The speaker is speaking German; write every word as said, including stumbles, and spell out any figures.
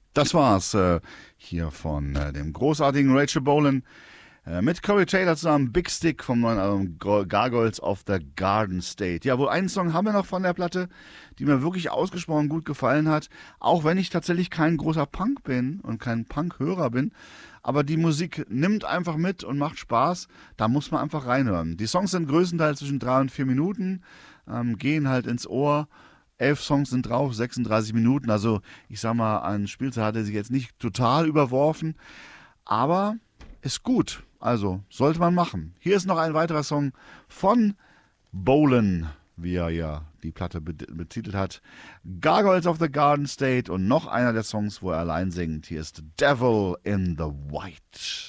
Das war's äh, hier von äh, dem großartigen Rachel Bolan äh, mit Corey Taylor zusammen. Big Stick vom neuen Album Gargoyles of the Garden State. Ja, wohl einen Song haben wir noch von der Platte, die mir wirklich ausgesprochen gut gefallen hat. Auch wenn ich tatsächlich kein großer Punk bin und kein Punk-Hörer bin. Aber die Musik nimmt einfach mit und macht Spaß. Da muss man einfach reinhören. Die Songs sind größtenteils zwischen drei und vier Minuten, ähm, gehen halt ins Ohr. Elf Songs sind drauf, sechsunddreißig Minuten. Also ich sag mal, an Spielzeit hat er sich jetzt nicht total überworfen, aber ist gut. Also sollte man machen. Hier ist noch ein weiterer Song von Bolan, wie er ja die Platte betitelt hat. Gargoyles of the Garden State und noch einer der Songs, wo er allein singt. Hier ist Devil in the White.